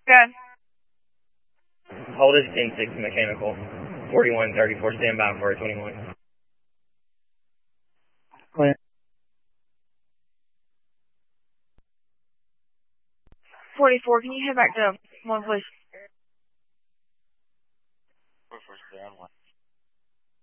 Good. Hold is 10-6 mechanical. 4134, stand by for 21. Clear. 44, can you head back to 1, please? 44's clear on 1.